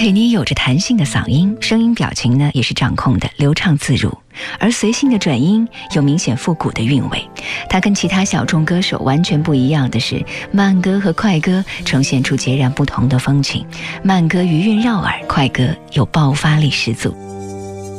佩妮有着弹性的嗓音，声音表情呢也是掌控的流畅自如，而随性的转音有明显复古的韵味。她跟其他小众歌手完全不一样的是，慢歌和快歌呈现出截然不同的风情，慢歌余韵绕耳，快歌有爆发力十足。